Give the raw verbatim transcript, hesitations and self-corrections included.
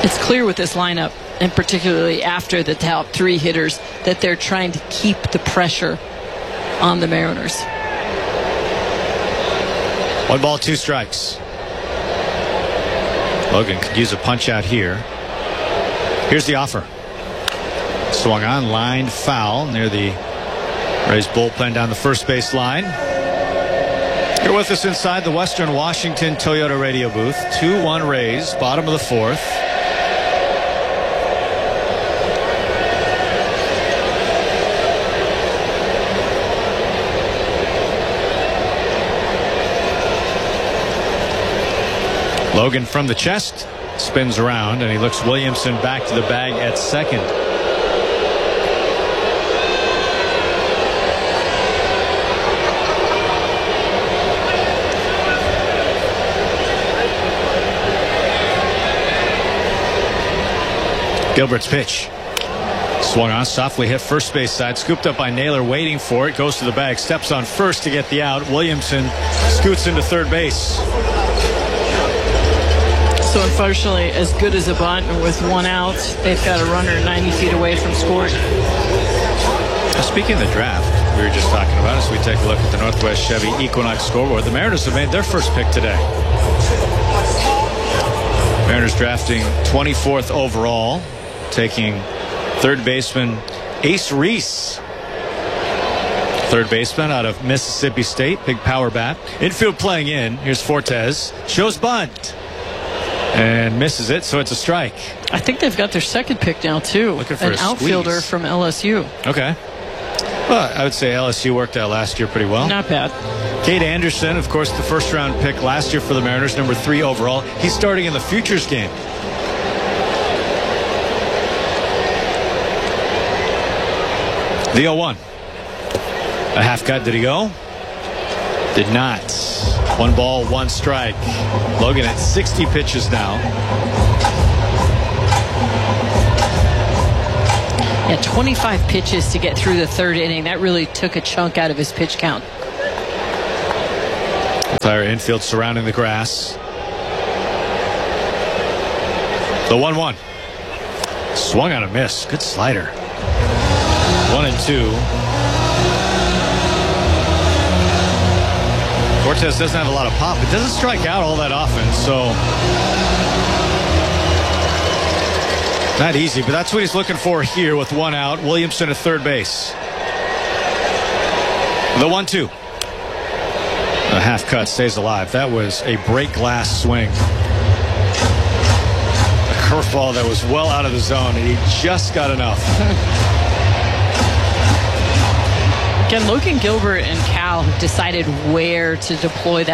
It's clear with this lineup, and particularly after the top three hitters, that they're trying to keep the pressure on the Mariners. One ball, two strikes. Logan could use a punch out here. Here's the offer. Swung on, lined foul near the Rays bullpen down the first base line. You're with us inside the Western Washington Toyota radio booth. two one Rays, bottom of the fourth. Logan from the chest spins around, and he looks Williamson back to the bag at second. Gilbert's pitch. Swung on, softly hit first base side, scooped up by Naylor, waiting for it, goes to the bag, steps on first to get the out. Williamson scoots into third base. So unfortunately, as good as a bunt with one out, they've got a runner ninety feet away from scoring. Speaking of the draft, we were just talking about as we take a look at the Northwest Chevy Equinox scoreboard. The Mariners have made their first pick today. Mariners drafting twenty-fourth overall, taking third baseman Ace Reese. Third baseman out of Mississippi State, big power bat. Infield playing in. Here's Fortes. Shows bunt. And misses it, so it's a strike. I think they've got their second pick now, too. Looking for an a outfielder squeeze. from L S U. Okay. Well, I would say L S U worked out last year pretty well. Not bad. Cade Anderson, of course, the first round pick last year for the Mariners, number three overall. He's starting in the Futures game. The oh one. A half cut. Did he go? Did not. One ball, one strike. Logan at sixty pitches now. Yeah, twenty-five pitches to get through the third inning. That really took a chunk out of his pitch count. Entire infield surrounding the grass. The one one. Swung on a miss. Good slider. One and two. Fortes doesn't have a lot of pop. It doesn't strike out all that often, so not easy, but that's what he's looking for here with one out. Williamson at third base. The one two. A half cut stays alive. That was a break glass swing. A curveball that was well out of the zone, and he just got enough. Again, Logan Gilbert and Cal have decided where to deploy that.